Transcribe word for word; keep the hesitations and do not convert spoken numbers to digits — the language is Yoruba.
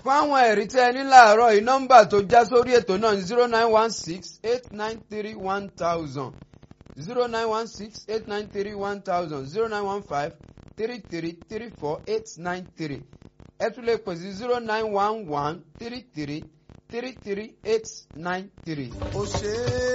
fún àwọn ẹ̀rí tẹ́ ẹ ní láàárọ̀ yìí nọ́mbà tó já sórí ètò náà ní zero nine one six eight nine three one thousand zero nine one six eight nine three one thousand zero nine one five three three three four eight nine three ẹ tún lè pè sí zero nine one one three three three three eight nine three. ó ṣe é.